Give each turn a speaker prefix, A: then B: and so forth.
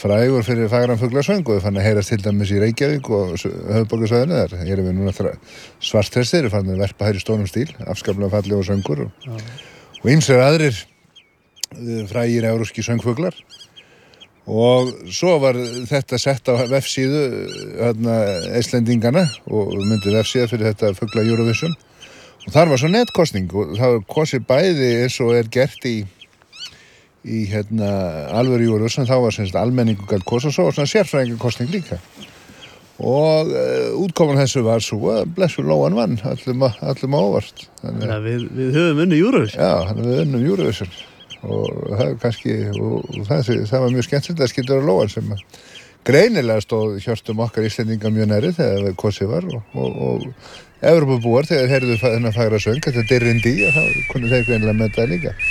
A: frægur fyrir fagran fuglasöng og fann að heyrast til dæmis í Reykjavík og höfuðborgarsvæðinu þar. Hér erum við núna Svartþrestir, fann að verpa hér í stórum stíl, afskaplega fallegur söngur og ýmsir aðrir frægir evrópskir söngfuglar. Og svo var þetta sett á vefsíðu Íslendingana og myndi vefsíða fyrir þetta fugla Eurovision. Og þar var svo netkosning og það var kosið bæði eins og gert í alvöru Eurovision, þá var semst almenningur gat kosið og svo var svona sérfræðingakosning líka. Og útkoman þessu var svo að blessuð Lóan vann allum á óvart.
B: Þannig að við höfum unnið Eurovision.
A: Já, þannig að við unnum Eurovision. Og það kannski, og það var mjög skemmtilegt að skilja vera Lóan sem greinilega stóð hjörtum okkar Íslendinga mjög nærri þegar kosið var og Evrópubúar þegar heyrðu þennan fagra söng, þetta Dirrindi, þá kunnu þeir greinilega með það líka.